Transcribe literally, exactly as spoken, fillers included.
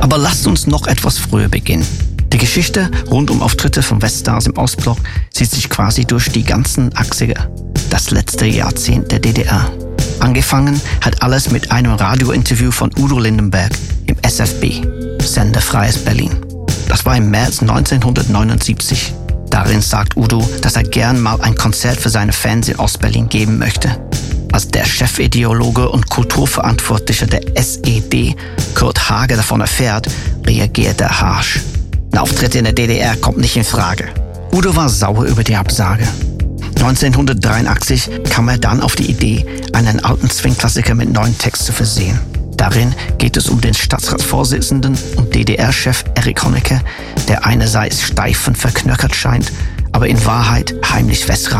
Aber lasst uns noch etwas früher beginnen. Die Geschichte rund um Auftritte von Weststars im Ostblock zieht sich quasi durch die ganzen achtziger, das letzte Jahrzehnt der D D R. Angefangen hat alles mit einem Radiointerview von Udo Lindenberg im S F B, Sender Freies Berlin. Das war im März neunzehnhundertneunundsiebzig. Darin sagt Udo, dass er gern mal ein Konzert für seine Fans in Ostberlin geben möchte. Als der Chefideologe und Kulturverantwortliche der S E D, Kurt Hage, davon erfährt, reagiert er harsch. Ein Auftritt in der D D R kommt nicht in Frage. Udo war sauer über die Absage. neunzehnhundertdreiundachtzig kam er dann auf die Idee, einen alten Swing-Klassiker mit neuen Text zu versehen. Darin geht es um den Stadtratsvorsitzenden und D D R-Chef Erich Honecker, der einerseits steif und verknöchert scheint, aber in Wahrheit heimlich festreißt.